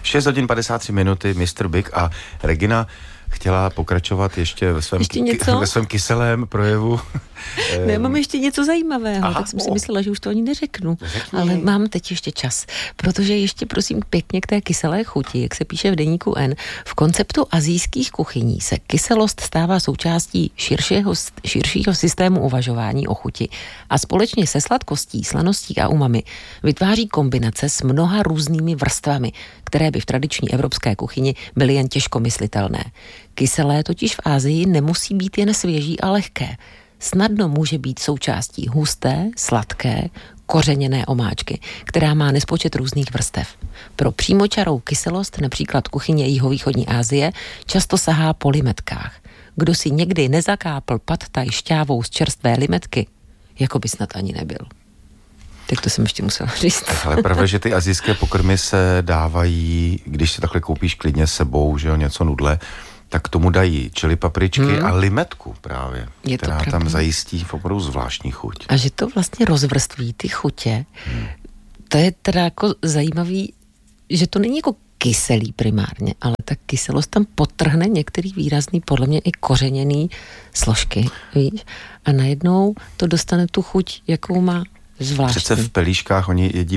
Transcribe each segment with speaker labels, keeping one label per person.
Speaker 1: 6 hodin 53 minuty, Mr. Big a Regina chtěla pokračovat ještě ve svém kyselém projevu.
Speaker 2: Ne, mám ještě něco zajímavého, tak jsem si myslela, že už to ani neřeknu. Ale mám teď ještě čas, protože ještě prosím pěkně k té kyselé chuti, jak se píše v deníku N. V konceptu asijských kuchyní se kyselost stává součástí širšího systému uvažování o chuti a společně se sladkostí, slaností a umami vytváří kombinace s mnoha různými vrstvami, které by v tradiční evropské kuchyni byly jen těžko myslitelné. Kyselé totiž v Asii nemusí být jen svěží a lehké. Snadno může být součástí husté, sladké, kořeněné omáčky, která má nespočet různých vrstev. Pro přímočarou kyselost, například kuchyně jihovýchodní Asie, často sahá po limetkách. Kdo si někdy nezakápl pad thai šťávou z čerstvé limetky, jako by snad ani nebyl. Tak to jsem ještě musela říct.
Speaker 1: Ale pravda, že ty asijské pokrmy se dávají, když si takhle koupíš klidně s sebou, že jo, něco nudle, tak k tomu dají čili papričky a limetku právě, která tam zajistí opravdu zvláštní chuť.
Speaker 2: A že to vlastně rozvrství ty chutě, to je teda jako zajímavý, že to není jako kyselý primárně, ale ta kyselost tam podtrhne některý výrazný, podle mě i kořeněný složky, víš? A najednou to dostane tu chuť, jakou má zvláštní.
Speaker 1: Přece v pelíškách oni jedí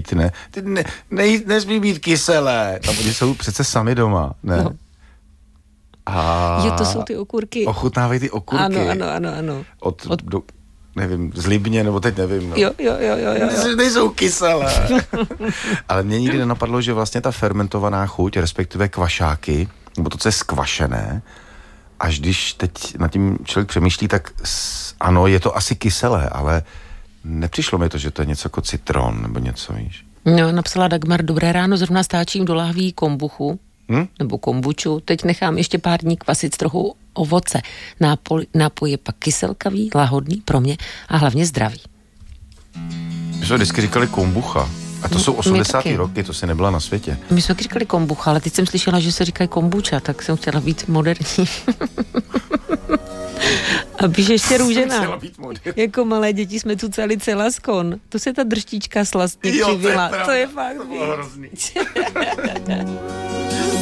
Speaker 1: nesmí být kyselé. Tam oni jsou přece sami doma, ne? No.
Speaker 2: Jo, to jsou ty okurky.
Speaker 1: Ochutnávají ty okurky.
Speaker 2: Ano.
Speaker 1: Nevím, z Libně, nebo teď nevím. No.
Speaker 2: Jo.
Speaker 1: Nejsou kyselé. Ale mě nikdy nenapadlo, že vlastně ta fermentovaná chuť, respektive kvašáky, nebo to, co je skvašené, až když teď nad tím člověk přemýšlí, tak ano, je to asi kyselé, ale nepřišlo mi to, že to je něco jako citron, nebo něco, víš.
Speaker 2: No, napsala Dagmar, dobré ráno, zrovna stáčím do láhví kombuchu, nebo kombuču, teď nechám ještě pár dní kvasit trochu ovoce. Nápoj je pak kyselkavý, lahodný pro mě a hlavně zdravý.
Speaker 1: My jsme vždycky říkali kombucha. A to jsou 80. roky, to si nebyla na světě.
Speaker 2: My jsme říkali kombucha, ale teď jsem slyšela, že se říkají kombuča, tak jsem chtěla být moderní. A píš ještě Růžena. Jako malé děti jsme tu celý celaskon. To se ta držtička slastně křivila. To je fakt.
Speaker 1: To bylo hrozný.